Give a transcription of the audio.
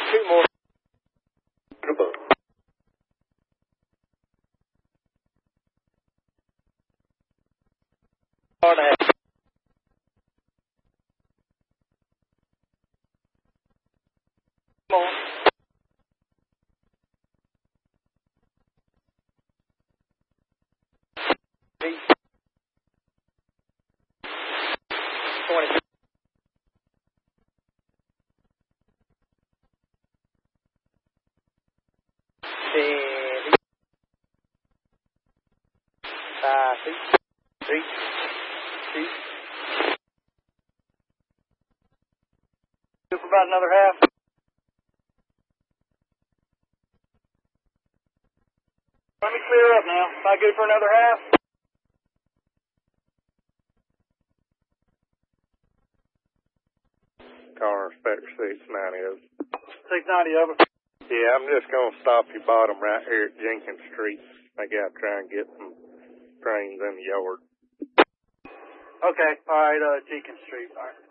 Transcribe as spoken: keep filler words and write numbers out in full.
Two more. Four and a half. More. Twenty. Steady. Five, six, three, two. Good for about another half. Let me clear up now. Am I good for another half? Car inspector six ninety over. six ninety over. Yeah, I'm just going to stop your bottom right here at Jenkins Street. I got to try and get some trains in the yard. Okay. All right. Uh, Jenkins Street. All right.